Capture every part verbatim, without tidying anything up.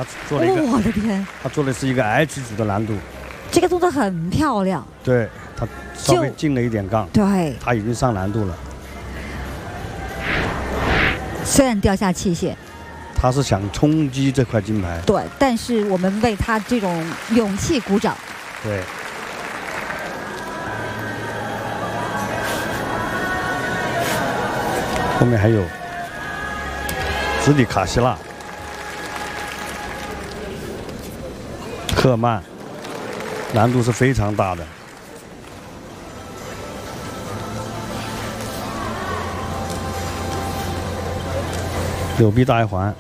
他做了一个， 哦、我的天， 他做的是一个 H 组的难度， 这个动作很漂亮。 对他稍微进了一点杠， 对， 他已经上难度了。 虽然掉下器械， 他是想冲击这块金牌， 对，但是我们为他这种勇气鼓掌。 对。后面还有兹里卡希纳、科尔曼，难度是非常大的。柳臂大一环，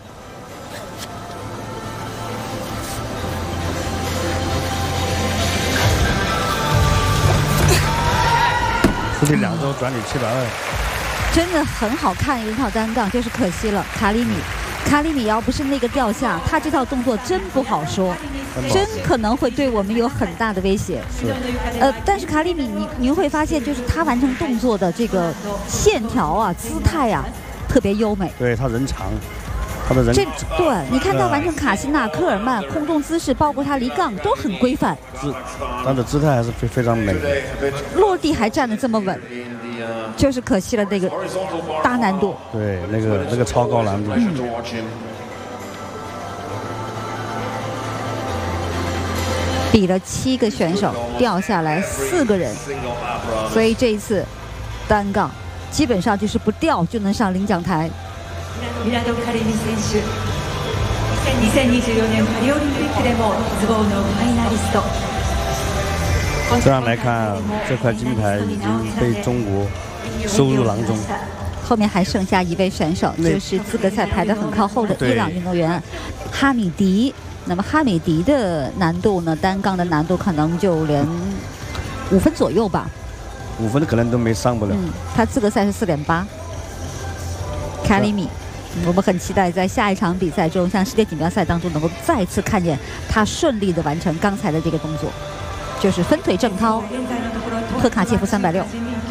实体两周转体七百二。 真的很好看一套单杠，就是可惜了卡里米。卡里米要不是那个掉下，他这套动作真不好说，真可能会对我们有很大的威胁。 是。 呃，但是卡里米，你您会发现，就是他完成动作的这个线条啊、姿态啊，特别优美。 对他人长，他的人。 这对，你看他完成卡西纳、科尔曼空中姿势，包括他离杠都很规范。 姿，他的姿态还是非非常美的。 落地还站得这么稳。就是可惜了那个大难度， 对，那个那个超高难度。嗯、 比了七个选手，掉下来四个人，所以这一次单杠基本上就是不掉就能上领奖台。 这样来看，这块金牌已经被中国收入囊中。 后面还剩下一位选手，就是资格赛排得很靠后的伊朗运动员哈米迪。那么哈米迪的难度呢？单杠的难度可能就连五分左右吧。 五分可能都没上不了。 嗯，他资格赛是四点八。卡里米，我们很期待在下一场比赛中，像世界锦标赛当中，能够再次看见他顺利的完成刚才的这个动作。就是分腿正掏，特卡切夫三百六。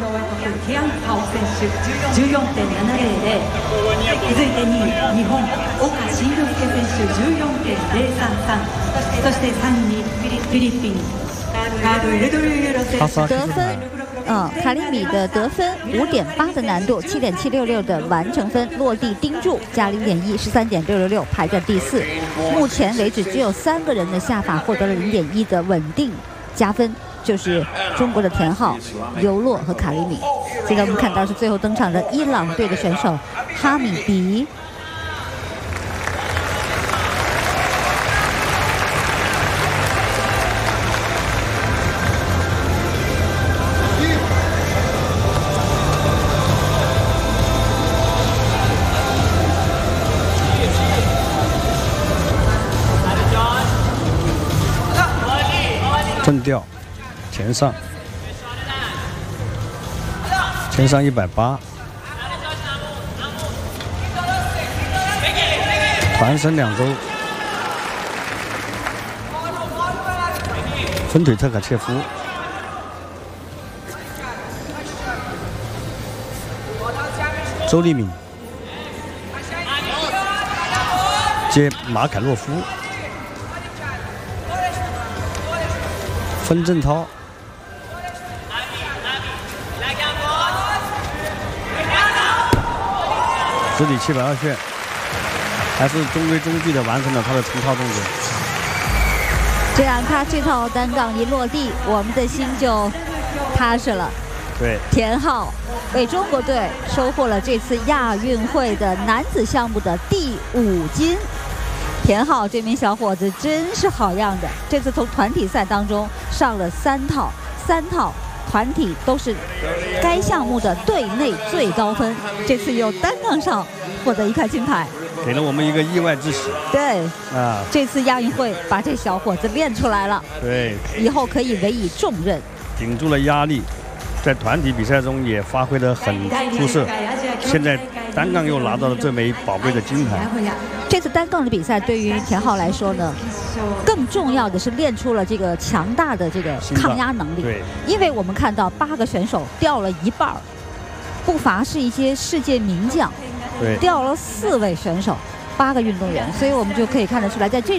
得分，嗯，卡里米的得分五点八的难度，七点七六六的完成分，落地盯住加零点一，十三点六六六，排在第四。目前为止，只有三个人的下法获得了零点一的稳定加分，就是中国的田浩、尤洛和卡里米。现在我们看到是最后登场的伊朗队的选手哈米迪。 正吊，前上，前上一百八，反身两周，分腿特卡切夫，周立敏接马凯洛夫。分正掏，直抵七百二旋，还是中规中矩的完成了他的成套动作。 这样，他这套单杠一落地，我们的心就踏实了。 对， 田浩为中国队收获了这次亚运会的男子项目的第五金。田浩这名小伙子真是好样的，这次从团体赛当中上了三套，三套团体都是该项目的队内最高分，这次又单杠上获得一块金牌， 给了我们一个意外之喜。 对， 啊， 这次亚运会把这小伙子练出来了， 对， 以后可以委以重任， 顶住了压力，在团体比赛中也发挥得很出色，现在单杠又拿到了这枚宝贵的金牌。 这次单杠的比赛对于田浩来说呢，更重要的是练出了这个强大的这个抗压能力。 对， 因为我们看到八个选手掉了一半，不乏是一些世界名将， 对， 掉了四位选手，八个运动员，所以我们就可以看得出来，在这